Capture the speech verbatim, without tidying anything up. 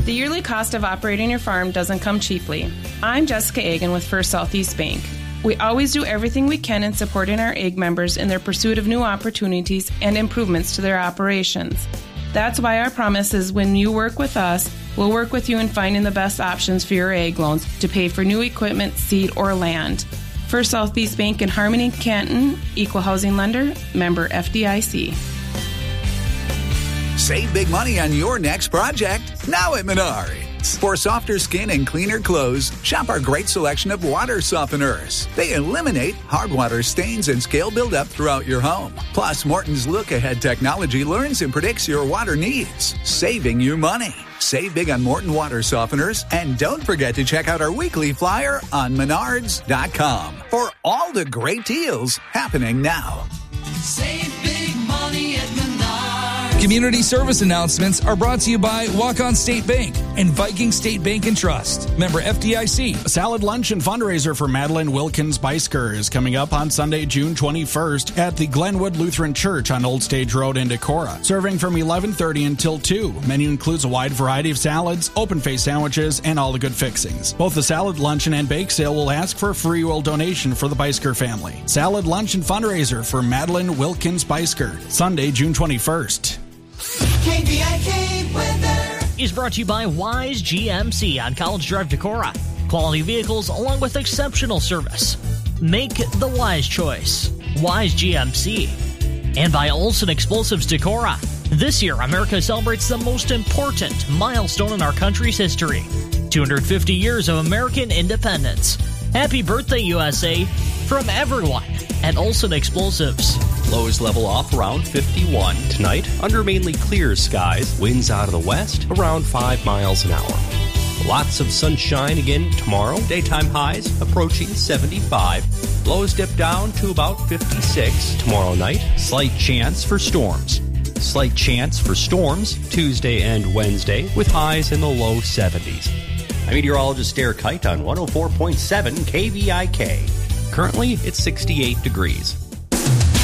The yearly cost of operating your farm doesn't come cheaply. I'm Jessica Agan with First Southeast Bank. We always do everything we can in supporting our A G members in their pursuit of new opportunities and improvements to their operations. That's why our promise is when you work with us, we'll work with you in finding the best options for your A G loans to pay for new equipment, seed, or land. First Southeast Bank in Harmony, Canton, Equal Housing Lender, member F D I C. Save big money on your next project now at Menards. For softer skin and cleaner clothes, shop our great selection of water softeners. They eliminate hard water stains and scale buildup throughout your home. Plus, Morton's look-ahead technology learns and predicts your water needs, saving you money. Save big on Morton water softeners, and don't forget to check out our weekly flyer on menards dot com for all the great deals happening now. Save big money at Menards. Community service announcements are brought to you by Walk-On State Bank and Viking State Bank and Trust. Member F D I C. A salad lunch and fundraiser for Madeline Wilkins Beisker is coming up on Sunday, June twenty-first at the Glenwood Lutheran Church on Old Stage Road in Decorah. Serving from eleven thirty until two. Menu includes a wide variety of salads, open-faced sandwiches, and all the good fixings. Both the salad luncheon and bake sale will ask for a free will donation for the Beisker family. Salad lunch and fundraiser for Madeline Wilkins Beisker. Sunday, June twenty-first. K V I K weather is brought to you by Wise G M C on College Drive, Decorah. Quality vehicles along with exceptional service. Make the wise choice. Wise G M C. And by Olson Explosives, Decorah. This year, America celebrates the most important milestone in our country's history. two hundred fifty years of American independence. Happy birthday, U S A, from everyone at Olson Explosives. Lows level off around fifty-one. Tonight, under mainly clear skies, winds out of the west around five miles an hour. Lots of sunshine again tomorrow. Daytime highs approaching seventy-five. Lows dip down to about fifty-six. Tomorrow night, slight chance for storms. Slight chance for storms Tuesday and Wednesday with highs in the low seventies. I'm meteorologist Derek Kite on one oh four point seven K V I K. Currently, it's sixty-eight degrees.